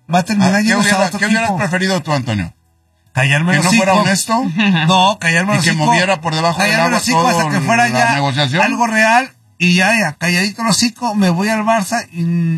va a terminar yéndose a otro ¿Qué hubieras preferido tú, Antonio? Callarme ¿Que el no hocico. fuera honesto? No, callarme el hocico. Y que moviera por debajo del agua todo hasta que fuera la ya negociación. Algo real, y ya, calladito el hocico, me voy al Barça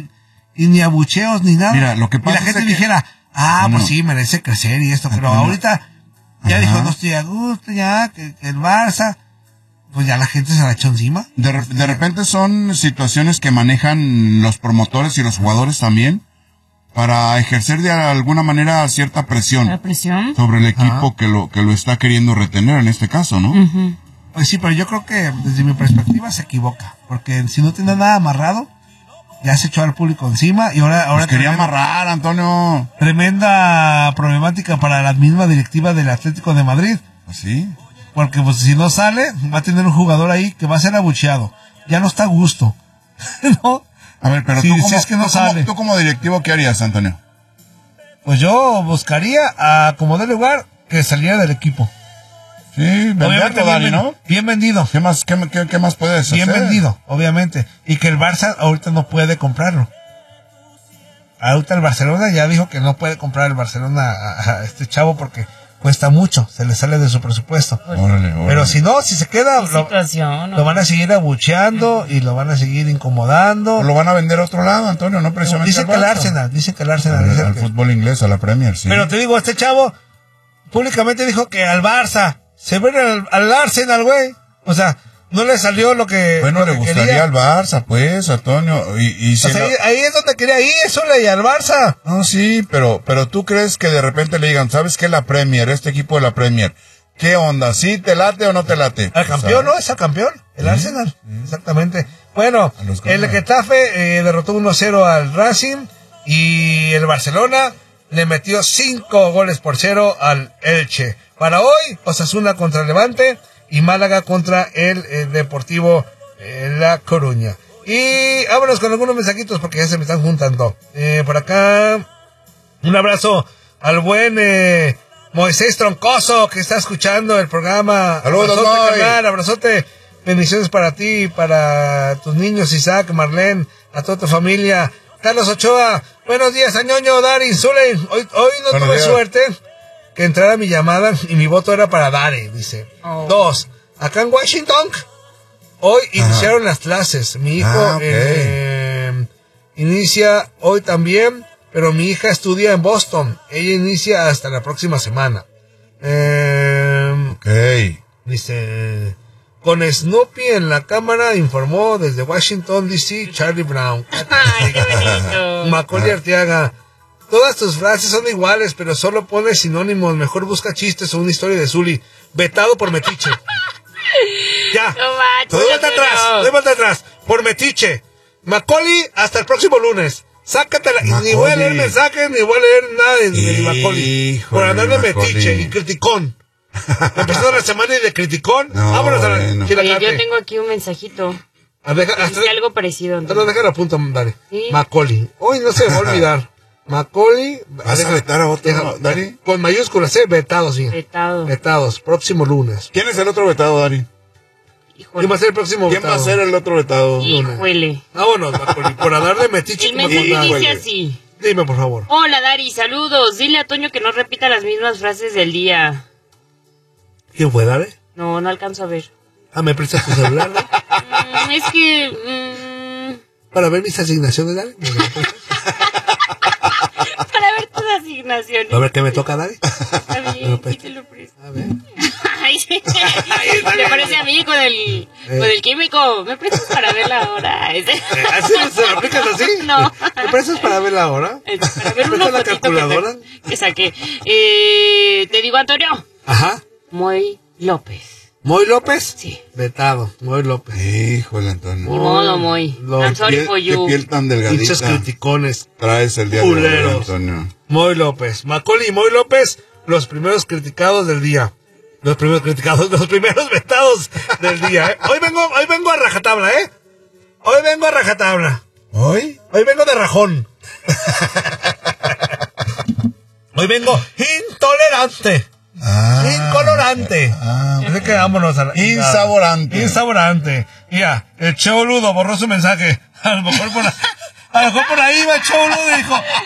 y ni abucheos ni nada. Mira, lo que pasa y la gente es que dijera, pues sí, merece crecer y esto, pero ahorita ya dijo, no estoy a gusto, ya, que el Barça, pues ya la gente se la echó encima. De repente son situaciones que manejan los promotores y los jugadores también, para ejercer de alguna manera cierta presión. ¿La presión? Sobre el equipo que lo está queriendo retener en este caso, ¿no? Uh-huh. Pues sí, pero yo creo que desde mi perspectiva se equivoca, porque si no tiene nada amarrado, ya se echó al público encima y ahora pues quería amarrar, Antonio. Tremenda problemática para la misma directiva del Atlético de Madrid. ¿Pues sí? Porque pues si no sale, va a tener un jugador ahí que va a ser abucheado. Ya no está a gusto. ¿No? A ver, pero si es que no sale. ¿Tú como directivo qué harías, Antonio? Pues yo buscaría a como de lugar que saliera del equipo. Sí, venderlo, Dani, ¿no? Bien vendido. ¿Qué más puedes hacer? Bien vendido, obviamente. Y que el Barça ahorita no puede comprarlo. Ahorita el Barcelona ya dijo que no puede comprar el Barcelona a este chavo porque cuesta mucho, se le sale de su presupuesto. Órale. Pero si no, si se queda, lo van a seguir abucheando y lo van a seguir incomodando. Lo van a vender a otro lado, Antonio, no precisamente. Dicen que el Arsenal. Al fútbol inglés, a la Premier, sí. Pero te digo, este chavo públicamente dijo que al Barça, se ve al Arsenal, güey. O sea, no le salió lo que bueno, le gustaría quería. al Barça, pues, Antonio. O sea, ahí es donde quería ir, eso le al Barça. No, sí, pero tú crees que de repente le digan, ¿sabes qué? La Premier, este equipo de la Premier, ¿qué onda? ¿Sí te late o no te late? Al campeón, ¿no? Es al campeón, el Arsenal. Exactamente. Bueno, el Getafe derrotó 1-0 al Racing y el Barcelona le metió 5-0 al Elche. Para hoy, Osasuna contra Levante y Málaga contra el Deportivo La Coruña. Y vámonos con algunos mensajitos porque ya se me están juntando. Por acá, un abrazo al buen Moisés Troncoso que está escuchando el programa. Saludos, abrazote. Bendiciones para ti, para tus niños, Isaac, Marlene, a toda tu familia. Carlos Ochoa, buenos días, Añoño, Dari, Zulen. Hoy no tuve suerte que entrara mi llamada y mi voto era para Dari, dice. 2. Acá en Washington, hoy iniciaron las clases. Mi hijo inicia hoy también, pero mi hija estudia en Boston. Ella inicia hasta la próxima semana. Dice, con Snoopy en la cámara, informó desde Washington, D.C., Charlie Brown. Ay, qué bonito. Macaulay Arteaga. Todas tus frases son iguales, pero solo pones sinónimos. Mejor busca chistes o una historia de Zully. Vetado por metiche. Ya. No doy vuelta atrás. Por metiche. Macaulay, hasta el próximo lunes. Sácatela. Ni voy a leer mensajes, ni voy a leer nada de Macaulay. Por andarme metiche y criticón. Empezando la semana y de criticón. Vámonos a la Oye, yo tengo aquí un mensajito. Dice algo parecido. Déjalo a punto, dale. ¿Sí? Macaulay. Hoy no se me va a olvidar. Macaulay. ¿Vas a vetar a otro, Dani? Con mayúsculas, vetado, sí. Vetados, próximo lunes. ¿Quién es el otro vetado, Dani? Híjole. ¿Quién va a ser el próximo vetado? ¿Quién va a ser el otro vetado? Híjole. Vámonos, Macaulay, por darle metiche. El mensaje dice así. Dime, por favor. Hola, Dari, saludos. Dile a Toño que no repita las mismas frases del día. ¿Quién fue, Dari? No alcanzo a ver. ¿Me prestas tu celular, Dari? Es que... Para ver mis asignaciones, Dari. Para ver tus asignaciones. A ver qué me toca, Dari. Está bien, sí te lo presto. A ver. Ay, sí. Me parece a mí con el químico. ¿Me prestas para ver la hora? ¿Así se lo aplicas así? No. ¿Me prestas para ver la hora? Para ver una la calculadora que saqué. Te digo, Antonio. Ajá. Moy López. ¿Moy López? Sí. Vetado, Moy López. Híjole, Antonio. Ni modo, Moy. I'm sorry for you. Qué piel tan delgadita. Muchos criticones. Traes el día de hoy, Antonio. Moy López. Macaulay y Moy López, los primeros criticados del día. Los primeros vetados del día, ¿eh? Hoy vengo a rajatabla, ¿eh? Hoy vengo a rajatabla. ¿Hoy? Hoy vengo de rajón. Hoy vengo intolerante. Incolorante. Así que vámonos a la... Insaborante. Mira, el Choludo borró su mensaje. A lo mejor por ahí va el Choludo y dijo...